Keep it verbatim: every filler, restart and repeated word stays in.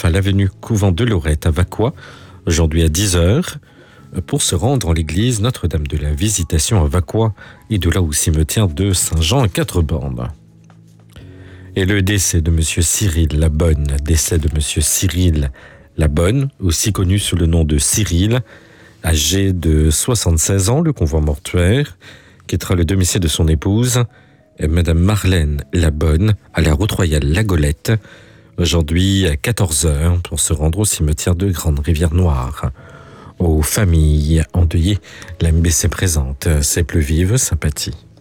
neuf à l'avenue Couvent de Lorette à Vacquois, aujourd'hui à dix heures, pour se rendre en l'église Notre-Dame de la Visitation à Vacquois et de là au cimetière de Saint-Jean à Quatre-Bandes. Et le décès de monsieur Cyril Labonne, décès de monsieur Cyril Labonne, aussi connu sous le nom de Cyril, âgé de soixante-seize ans, le convoi mortuaire, quittera le domicile de son épouse, madame Marlène Labonne, à la route royale La Golette, aujourd'hui à quatorze heures, pour se rendre au cimetière de Grande-Rivière-Noire. Aux familles endeuillées, la M B C présente ses plus vives sympathies.